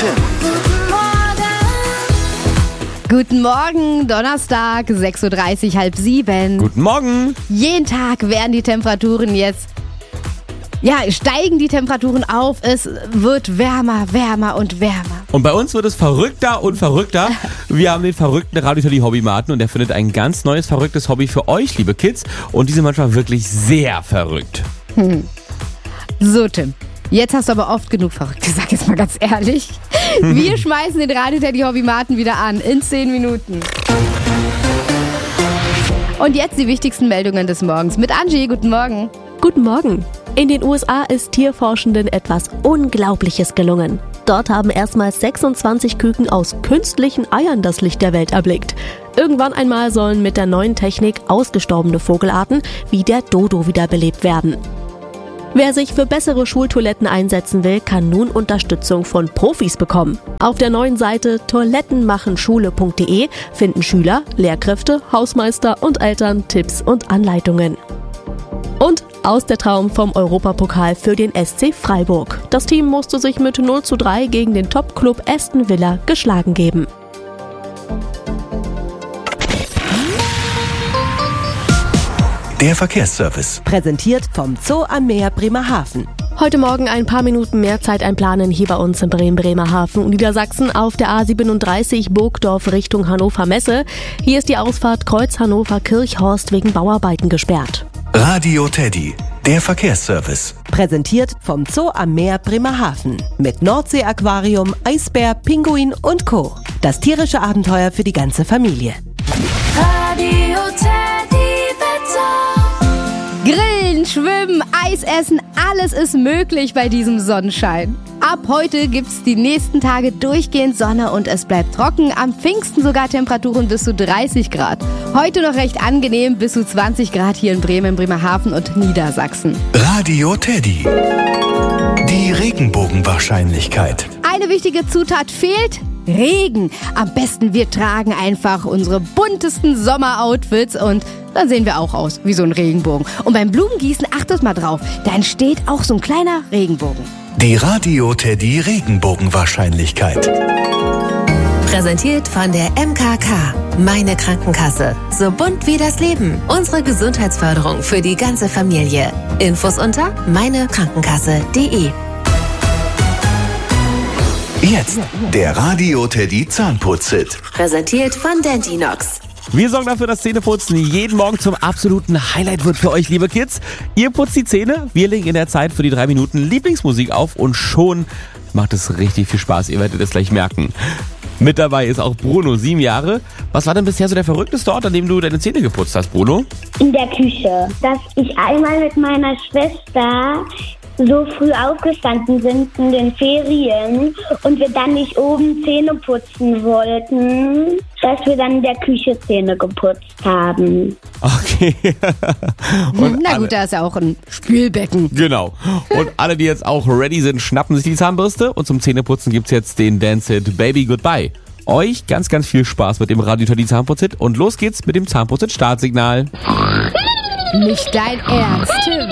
Tim. Guten Morgen, Donnerstag, 6.30 Uhr, halb 7. Guten Morgen. Jeden Tag werden die Temperaturen jetzt, steigen die Temperaturen auf. Es wird wärmer, wärmer und wärmer. Und bei uns wird es verrückter und verrückter. Wir haben den verrückten Radio Teddy Hobbymarten und der findet ein ganz neues, verrücktes Hobby für euch, liebe Kids. Und die sind manchmal wirklich sehr verrückt. So, Tim. Jetzt hast du aber oft genug verrückt gesagt, jetzt mal ganz ehrlich. Wir schmeißen den Radio Teddy Hobbymarten wieder an in 10 Minuten. Und jetzt die wichtigsten Meldungen des Morgens mit Angie. Guten Morgen. Guten Morgen. In den USA ist Tierforschenden etwas Unglaubliches gelungen. Dort haben erstmals 26 Küken aus künstlichen Eiern das Licht der Welt erblickt. Irgendwann einmal sollen mit der neuen Technik ausgestorbene Vogelarten wie der Dodo wiederbelebt werden. Wer sich für bessere Schultoiletten einsetzen will, kann nun Unterstützung von Profis bekommen. Auf der neuen Seite toilettenmachenschule.de finden Schüler, Lehrkräfte, Hausmeister und Eltern Tipps und Anleitungen. Und aus der Traum vom Europapokal für den SC Freiburg. Das Team musste sich mit 0:3 gegen den Top-Club Aston Villa geschlagen geben. Der Verkehrsservice. Präsentiert vom Zoo am Meer Bremerhaven. Heute Morgen ein paar Minuten mehr Zeit einplanen hier bei uns in Bremerhaven und Niedersachsen auf der A37 Burgdorf Richtung Hannover Messe. Hier ist die Ausfahrt Kreuz Hannover-Kirchhorst wegen Bauarbeiten gesperrt. Radio Teddy, der Verkehrsservice. Präsentiert vom Zoo am Meer Bremerhaven. Mit Nordsee-Aquarium, Eisbär, Pinguin und Co. Das tierische Abenteuer für die ganze Familie. Radio Teddy Wetter. Grillen, schwimmen, Eis essen, alles ist möglich bei diesem Sonnenschein. Ab heute gibt's die nächsten Tage durchgehend Sonne und es bleibt trocken. Am Pfingsten sogar Temperaturen bis zu 30 Grad. Heute noch recht angenehm, bis zu 20 Grad hier in Bremen, Bremerhaven und Niedersachsen. Radio Teddy. Die Regenbogenwahrscheinlichkeit. Eine wichtige Zutat fehlt: Regen. Am besten wir tragen einfach unsere buntesten Sommeroutfits und dann sehen wir auch aus wie so ein Regenbogen. Und beim Blumengießen achtet mal drauf, da entsteht auch so ein kleiner Regenbogen. Die Radio Teddy Regenbogenwahrscheinlichkeit. Präsentiert von der MKK. Meine Krankenkasse. So bunt wie das Leben. Unsere Gesundheitsförderung für die ganze Familie. Infos unter meinekrankenkasse.de. Jetzt der Radio Teddy Zahnputz-Hit. Präsentiert von Dentinox. Wir sorgen dafür, dass Zähneputzen jeden Morgen zum absoluten Highlight wird für euch, liebe Kids. Ihr putzt die Zähne, wir legen in der Zeit für die 3 Minuten Lieblingsmusik auf und schon macht es richtig viel Spaß. Ihr werdet es gleich merken. Mit dabei ist auch Bruno, 7 Jahre. Was war denn bisher so der verrückteste Ort, an dem du deine Zähne geputzt hast, Bruno? In der Küche. Dass ich einmal mit meiner Schwester so früh aufgestanden sind in den Ferien und wir dann nicht oben Zähne putzen wollten, dass wir dann in der Küche Zähne geputzt haben. Okay. Na gut, da ist ja auch ein Spülbecken. Genau. Und alle, die jetzt auch ready sind, schnappen sich die Zahnbürste und zum Zähneputzen gibt's jetzt den Dance-Hit Baby Goodbye. Euch ganz, ganz viel Spaß mit dem Radio Teddy Zahnputz-Hit und los geht's mit dem Zahnputz-Hit Startsignal. Nicht dein Ernst, Tim.